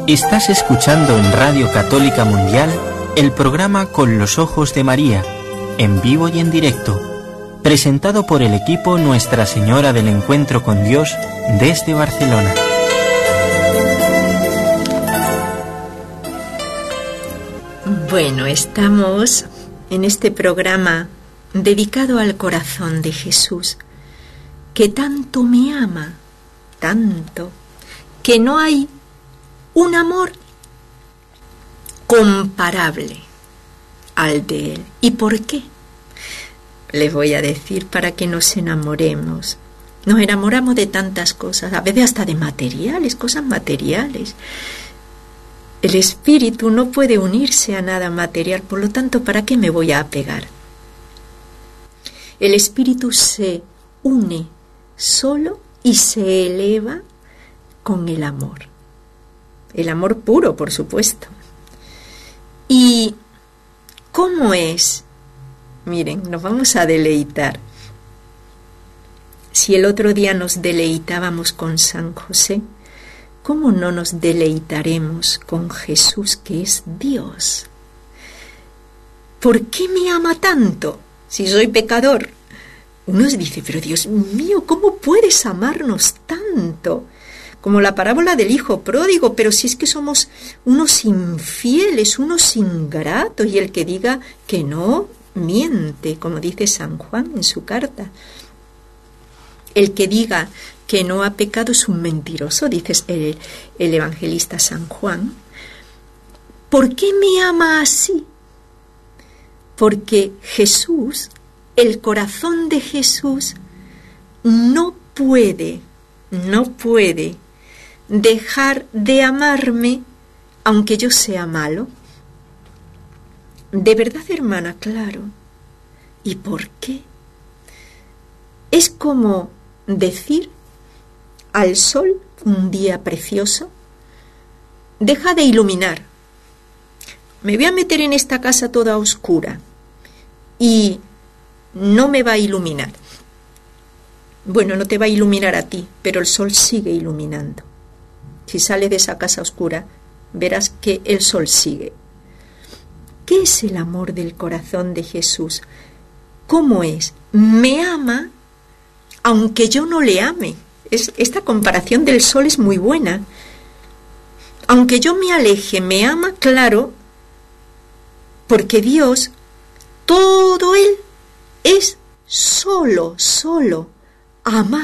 Estás escuchando en Radio Católica Mundial el programa Con los Ojos de María, en vivo y en directo, presentado por el equipo Nuestra Señora del Encuentro con Dios desde Barcelona. Bueno, estamos en este programa dedicado al corazón de Jesús, que tanto me ama, tanto, que no hay un amor comparable al de Él. ¿Y por qué? Les voy a decir para que nos enamoremos. Nos enamoramos de tantas cosas, a veces hasta de materiales, cosas materiales. El espíritu no puede unirse a nada material, por lo tanto, ¿para qué me voy a apegar? El espíritu se une solo y se eleva con el amor. El amor puro, por supuesto. ¿Y cómo es? Miren, nos vamos a deleitar. Si el otro día nos deleitábamos con San José, ¿cómo no nos deleitaremos con Jesús, que es Dios? ¿Por qué me ama tanto si soy pecador? Uno dice, pero Dios mío, ¿cómo puedes amarnos tanto? Como la parábola del hijo pródigo, pero si es que somos unos infieles, unos ingratos, y el que diga que no, miente, como dice San Juan en su carta. El que diga que no ha pecado es un mentiroso, dice el evangelista San Juan. ¿Por qué me ama así? Porque Jesús, el corazón de Jesús, no puede dejar de amarme aunque yo sea malo. De verdad, hermana, claro. ¿Y por qué? Es como decir al sol, un día precioso, deja de iluminar. Me voy a meter en esta casa toda oscura y no me va a iluminar. Bueno, no te va a iluminar a ti, pero el sol sigue iluminando. Si sales de esa casa oscura, verás que el sol sigue. ¿Qué es el amor del corazón de Jesús? ¿Cómo es? Me ama aunque yo no le ame. Esta comparación del sol es muy buena. Aunque yo me aleje, me ama, claro, porque Dios, todo Él es solo amar.